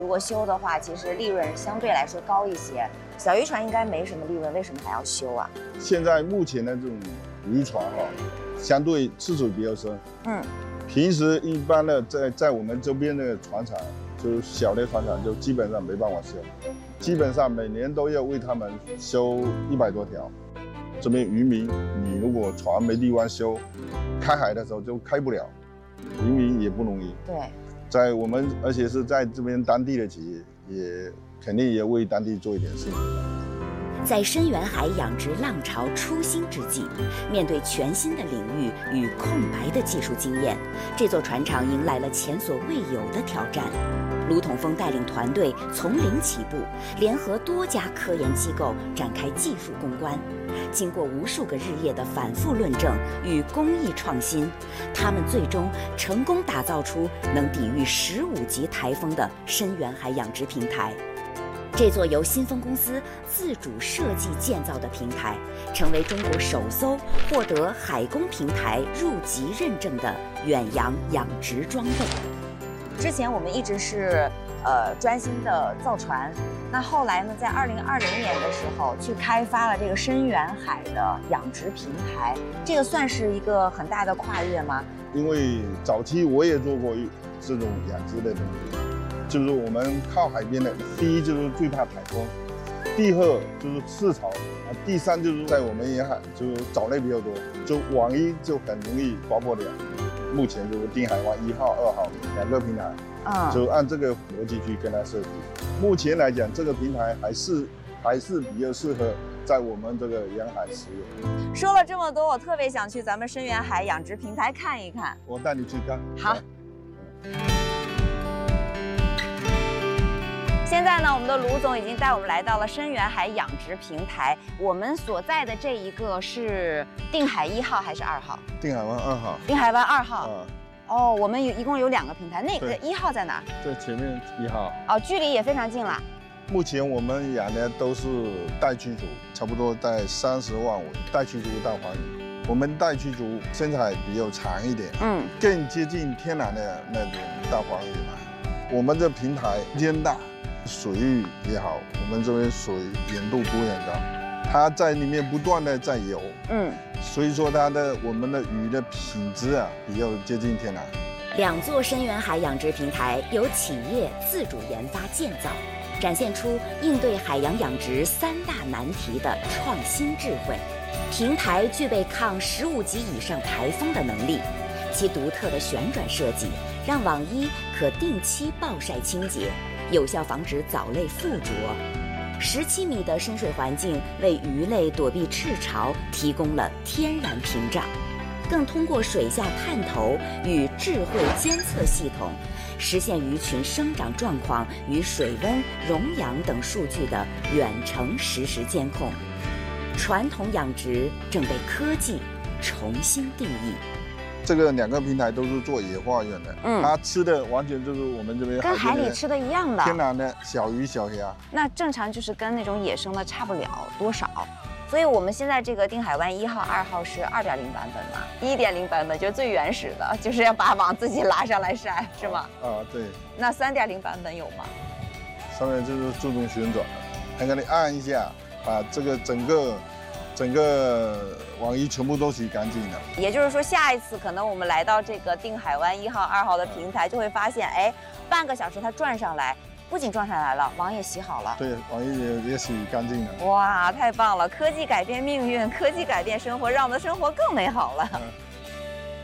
如果修的话，其实利润相对来说高一些。小渔船应该没什么利润，为什么还要修啊？ 现在目前的这种渔船相对次数比较深。平时一般的在我们周边的船厂，就是小的船厂就基本上没办法修，基本上每年都要为他们修100多条。这边渔民，你如果船没地方修，开海的时候就开不了，渔民也不容易。 对。 在我们，而且是在这边当地的企业，也肯定也为当地做一点事情。 在深远海养殖浪潮初兴之际，面对全新的领域与空白的技术经验，这座船厂迎来了前所未有的挑战。卢统峰带领团队从零起步，联合多家科研机构展开技术攻关。经过无数个日夜的反复论证与工艺创新，他们最终成功打造出能抵御15级台风的深远海养殖平台。这座由新丰公司自主设计建造的平台，成为中国首艘获得海工平台入级认证的远洋养殖装备。 之前我们一直是专心的造船，那后来呢，在2020年的时候去开发了这个深远海的养殖平台，这个算是一个很大的跨越吗？ 因为早期我也做过这种养殖的东西，就是我们靠海边的，第一就是最怕台风，第二就是市潮，第三就是在我们沿海就是藻类比较多，就网一就很容易刮破掉。目前就是定海湾1号、2号2个平台，就按这个逻辑去跟它设计。目前来讲，这个平台还是比较适合在我们这个沿海使用。 说了这么多，我特别想去咱们深远海养殖平台看一看。 我带你去看。 好。现在呢，我们的卢总已经带我们来到了深远海养殖平台。我们所在的这一个是定海1号还是2号？ 定海湾2号。 定海湾2号。哦，我们一共有2个平台，那个1号在哪？ 在前面1号。 哦，距离也非常近啦。 目前我们养的都是带驱逐，差不多在30万尾带驱逐大黄鱼。我们带驱逐身材比较长一点，更接近天然的那种大黄鱼嘛。我们这平台间大。水域也好，我们这边水盐度不会很高，它在里面不断的在游，所以说我们的鱼的品质比较接近天然。 2座深远海养殖平台由企业自主研发建造，展现出应对海洋养殖3大难题的创新智慧。平台具备抗15级以上台风的能力，其独特的旋转设计让网一可定期暴晒清洁，有效防止藻类附着。17米的深水环境为鱼类躲避赤潮提供了天然屏障，更通过水下探头与智慧监测系统，实现鱼群生长状况与水温、溶氧等数据的远程实时监控。传统养殖正被科技重新定义。 这个2个平台都是做野化用的，它吃的完全就是我们这边跟海里吃的一样的天然的小鱼小虾。 那正常就是跟那种野生的差不了多少，所以我们现在这个定海湾1号、2号是2.0版本嘛，1.0版本就是最原始的，就是要把网自己拉上来晒，是吗？ 对。 那3.0版本有吗？ 上面就是自动旋转，它给你按一下，把这个整个网一全部都洗干净了。 也就是说，下一次可能我们来到这个定海湾1号、2号的平台，就会发现，哎，半个小时它转上来，不仅转上来了，网也洗好了。 对，网也洗干净了。 哇，太棒了！科技改变命运，科技改变生活，让我们的生活更美好了。